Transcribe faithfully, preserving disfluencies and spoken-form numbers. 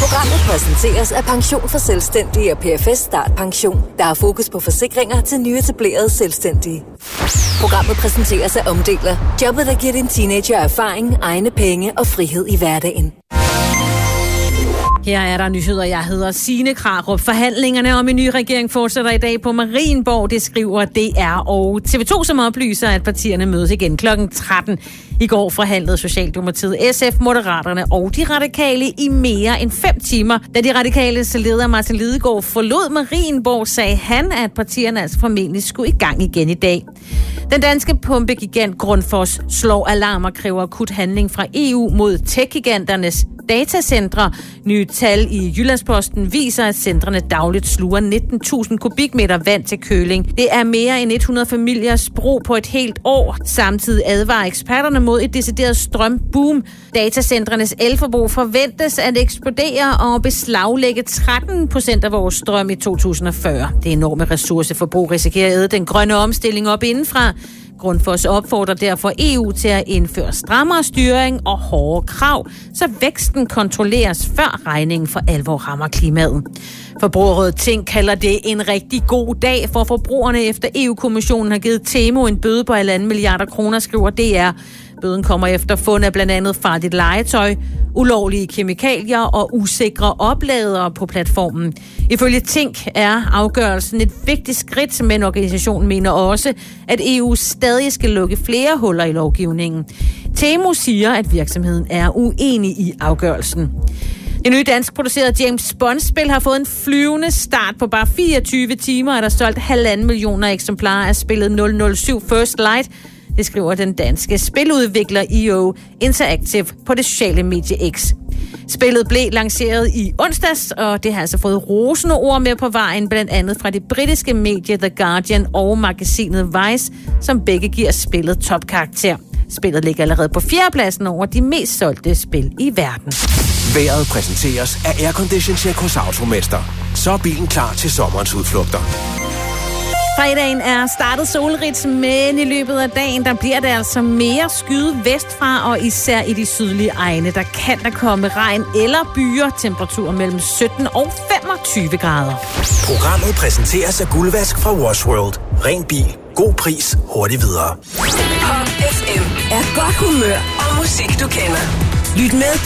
Programmet præsenteres af Pension for Selvstændige og P F S Start Pension, der har fokus på forsikringer til nyetablerede selvstændige. Programmet præsenteres af Omdeler, jobbet der giver din teenager erfaring, egne penge og frihed i hverdagen. Her er der nyheder. Jeg hedder Signe Krarup. Forhandlingerne om en ny regering fortsætter i dag på Marienborg. Det skriver D R og T V to, som oplyser, at partierne mødes igen klokken tretten. I går forhandlede Socialdemokratiet, S F, Moderaterne og de radikale i mere end fem timer. Da de radikales leder Martin Lidegaard forlod Marienborg, sagde han, at partierne altså formentlig skulle i gang igen i dag. Den danske pumpegigant Grundfos slår alarm og kræver akut handling fra E U mod tech-giganternes datacentre. Nye tal i Jyllandsposten viser, at centrene dagligt sluger nitten tusind kubikmeter vand til køling. Det er mere end hundrede familiers brug på et helt år. Samtidig advarer eksperterne mod et decideret strømboom. Datacentrenes elforbrug forventes at eksplodere og beslaglægge tretten procent af vores strøm i to tusind og fyrre. Det enorme ressourceforbrug risikerer at æde den grønne omstilling op indenfra. Grundfos opfordrer derfor E U til at indføre strammere styring og hårde krav, så væksten kontrolleres, før regningen for alvor rammer klimaet. Forbrugerrådet Tænk kalder det en rigtig god dag for forbrugerne, efter E U-kommissionen har givet Temo en bøde på halvanden milliarder kroner, skriver D R. Bøden kommer efter fund af blandt andet farligt legetøj, ulovlige kemikalier og usikre opladere på platformen. Ifølge Tænk er afgørelsen et vigtigt skridt, men organisationen mener også, at E U stadig skal lukke flere huller i lovgivningen. Temo siger, at virksomheden er uenig i afgørelsen. Det nye dansk producerede James Bond-spil har fået en flyvende start. På bare fireogtyve timer er der solgt halvanden millioner eksemplarer af spillet nul nul syv First Light. Det skriver den danske spiludvikler E O Interactive på det sociale medie X. Spillet blev lanceret i onsdags, og det har altså fået rosende ord med på vejen, blandt andet fra det britiske medie The Guardian og magasinet Vice, som begge giver spillet topkarakter. Spillet ligger allerede på fjerdepladsen over de mest solgte spil i verden. Vejret præsenteres af Aircondition Check hos Automester. Så er bilen klar til sommerens udflugter. Fredagen er startet solrigt, men i løbet af dagen, der bliver det altså mere skyet vestfra, og især i de sydlige egne, der kan der komme regn eller byer. Temperaturer mellem sytten og femogtyve grader. Programmet præsenteres af Guldvask fra Wash World. Ren bil, god pris, hurtigt videre. Pop F M er godt humør og musik, du kender. Lyt med